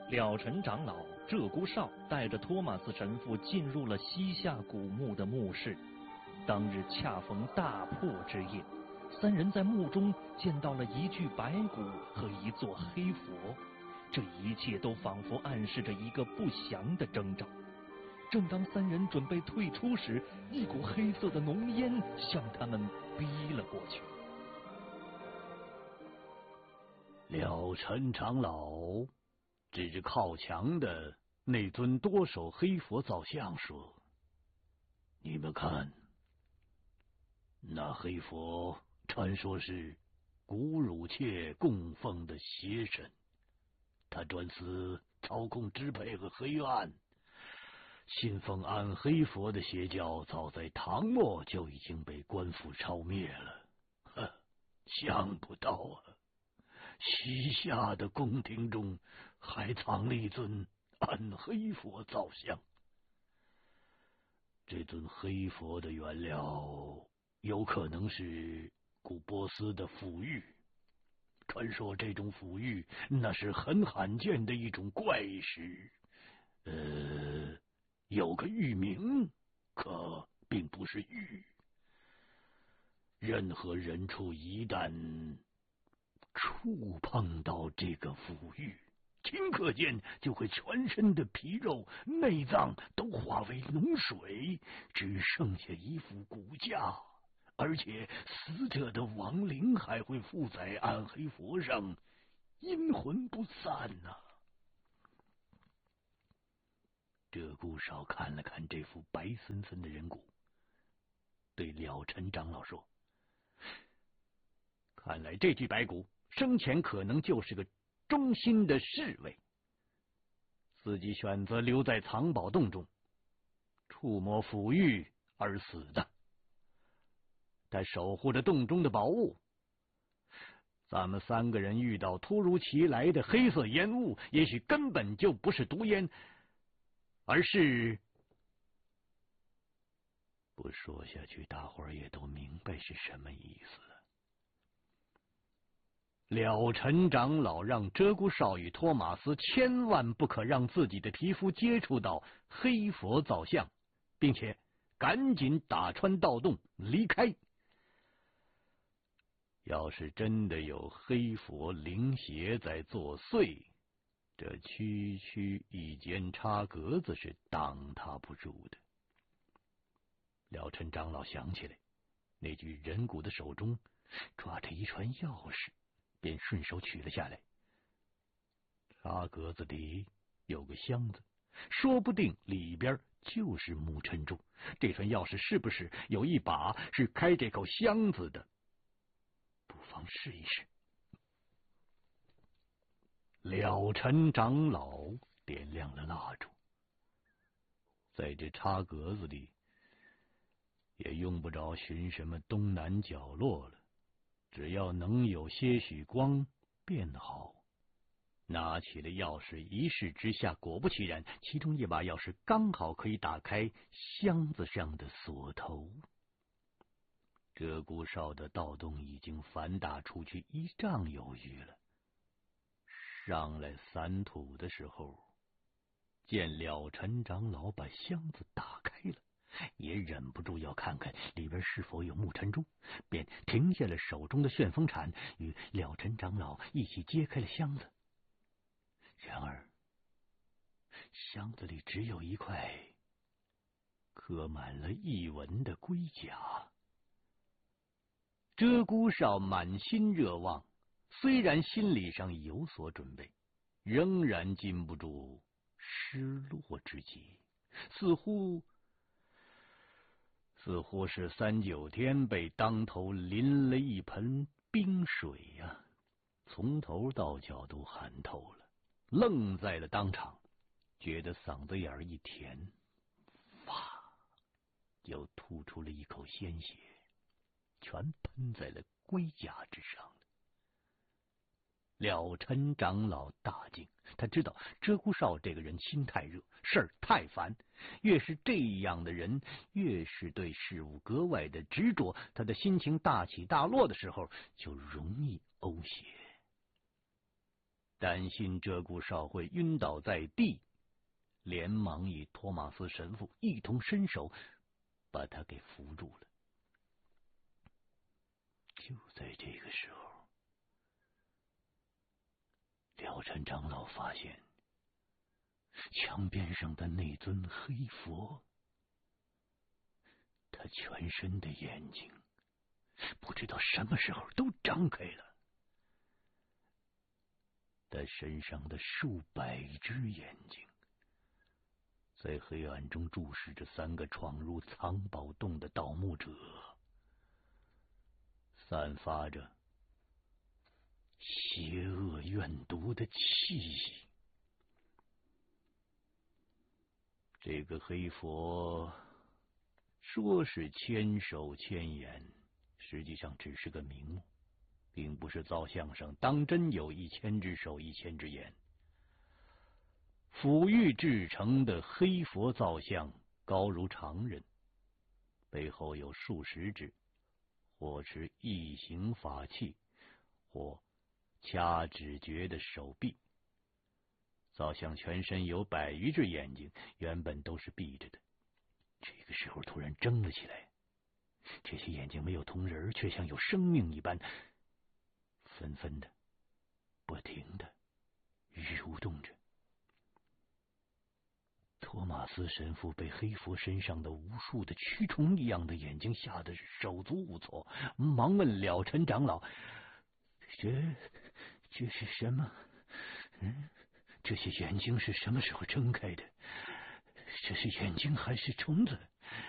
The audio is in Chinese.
了尘长老、鹧鸪哨带着托马斯神父进入了西夏古墓的墓室。当日恰逢大破之夜，三人在墓中见到了一具白骨和一座黑佛，这一切都仿佛暗示着一个不祥的征兆。正当三人准备退出时，一股黑色的浓烟向他们逼了过去。 了尘长老指着靠墙的那尊多手黑佛造像说：“你们看，那黑佛传说是古乳切供奉的邪神，他专司操控支配和黑暗。信奉暗黑佛的邪教，早在唐末就已经被官府抄灭了。想不到啊！西夏的宫廷中还藏了一尊暗黑佛造像。这尊黑佛的原料有可能是古波斯的腐玉。传说这种腐玉那是很罕见的一种怪石，有个玉名，可并不是玉。任何人畜一旦触碰到这个腐玉，顷刻间就会全身的皮肉、内脏都化为脓水，只剩下一副骨架，而且死者的亡灵还会附在暗黑佛上，阴魂不散呐。鹧鸪哨看了看这副白森森的人骨，对了尘长老说：“看来这具白骨生前可能就是个忠心的侍卫，自己选择留在藏宝洞中，触摸腐玉而死的。他守护着洞中的宝物。咱们三个人遇到突如其来的黑色烟雾，也许根本就不是毒烟，而是……不说下去，大伙儿也都明白是什么意思了。”了尘长老让鹧鸪哨与托马斯千万不可让自己的皮肤接触到黑佛造像，并且赶紧打穿盗洞离开。要是真的有黑佛灵邪在作祟，这区区一间插格子是挡他不住的。了尘长老想起来，那具人骨的手中抓着一串钥匙，便顺手取了下来。插格子里有个箱子，说不定里边就是木尘珠。这串钥匙是不是有一把是开这口箱子的？不妨试一试。了尘长老点亮了蜡烛，在这插格子里也用不着寻什么东南角落了，只要能有些许光便好。拿起了钥匙一试之下，果不其然，其中一把钥匙刚好可以打开箱子上的锁头。鹧鸪哨的盗洞已经反打出去1丈有余了。上来散土的时候，见了尘长老把箱子打开了，也忍不住要看看里边是否有木尘珠，便停下了手中的旋风铲，与了尘长老一起揭开了箱子。然而箱子里只有一块刻满了异纹的龟甲。鹧鸪哨满心热望，虽然心理上有所准备，仍然禁不住失落之极，似乎是3、9天被当头淋了一盆冰水呀，从头到脚都寒透了，愣在了当场，觉得嗓子眼一甜，又吐出了一口鲜血，全喷在了龟甲之上了。了尘长老大惊，他知道鹧鸪哨这个人心太热，事儿太烦，越是这样的人，越是对事物格外的执着，他的心情大起大落的时候就容易呕血。 担心鹧鸪哨会晕倒在地，连忙与托马斯神父一同伸手把他给扶住了。就在这个时候，了尘长老发现墙边上的那尊黑佛，他全身的眼睛不知道什么时候都张开了，他身上的数百只眼睛在黑暗中注视着3个闯入藏宝洞的盗墓者，散发着邪恶怨毒的气息。这个黑佛说是千手千眼，实际上只是个名目，并不是造像上当真有1000只手1000只眼。抚玉制成的黑佛造像高如常人，背后有数十只或持异形法器或掐指诀的手臂，造像全身有100余只眼睛，原本都是闭着的，这个时候突然睁了起来，这些眼睛没有瞳仁，却像有生命一般，纷纷的不停的蠕动着。托马斯神父被黑佛身上的无数的蛆虫一样的眼睛吓得是手足无措，忙问了尘长老：这是什么？这些眼睛是什么时候睁开的？这是眼睛还是虫子？